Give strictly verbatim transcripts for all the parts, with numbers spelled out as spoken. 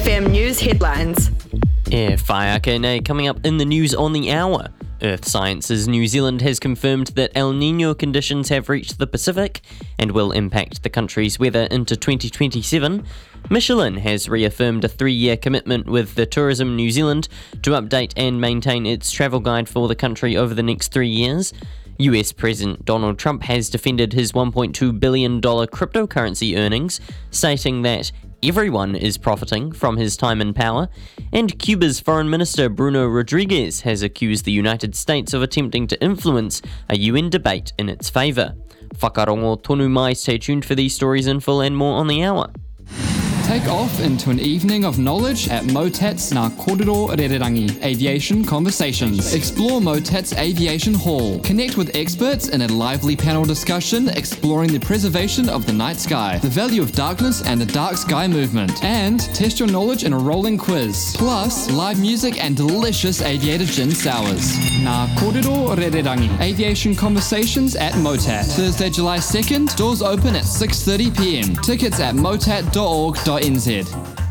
F M News headlines. E whaiakene coming up in the news on the hour. Earth Sciences New Zealand has confirmed that El Niño conditions have reached the Pacific and will impact the country's weather into twenty twenty-seven. Michelin has reaffirmed a three-year commitment with the Tourism New Zealand to update and maintain its travel guide for the country over the next three years. U S President Donald Trump has defended his one point two billion dollars cryptocurrency earnings, stating that everyone is profiting from his time in power, and Cuba's Foreign Minister Bruno Rodriguez has accused the United States of attempting to influence a U N debate in its favour. Whakarongo tonu mai, stay tuned for these stories in full and more on the hour. Take off into an evening of knowledge at Motat's Ngā Kōrero Rererangi Aviation Conversations. Explore Motat's Aviation Hall. Connect with experts in a lively panel discussion exploring the preservation of the night sky, the value of darkness and the dark sky movement, and test your knowledge in a rolling quiz. Plus, live music and delicious aviator gin sours. Ngā Kōrero Rererangi Aviation Conversations at Motat. Thursday, July second. Doors open at six thirty p.m. Tickets at motat dot org dot n z.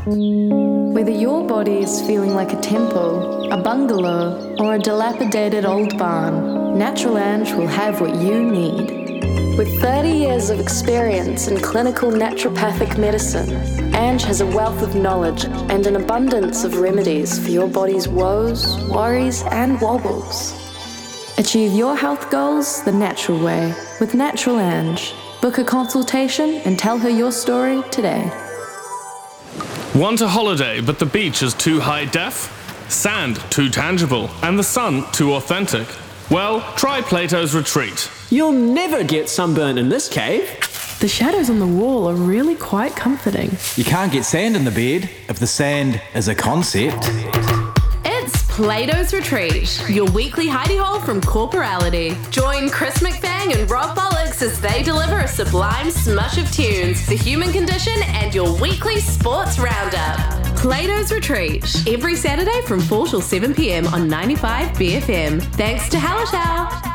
Whether your body is feeling like a temple, a bungalow, or a dilapidated old barn, Natural Ange will have what you need. With thirty years of experience in clinical naturopathic medicine, Ange has a wealth of knowledge and an abundance of remedies for your body's woes, worries, and wobbles. Achieve your health goals the natural way with Natural Ange. Book a consultation and tell her your story today. Want a holiday, but the beach is too high def? Sand too tangible, and the sun too authentic? Well, try Plato's Retreat. You'll never get sunburn in this cave. The shadows on the wall are really quite comforting. You can't get sand in the bed if the sand is a concept. It's Plato's Retreat, your weekly hidey hole from corporality. Join Chris McFang and Rob Bollocks as they deliver a sublime smush of tunes, the human condition, and your weekly sports roundup. Plato's Retreat, every Saturday from four till seven p.m. on ninety-five B F M. Thanks to Hallertau.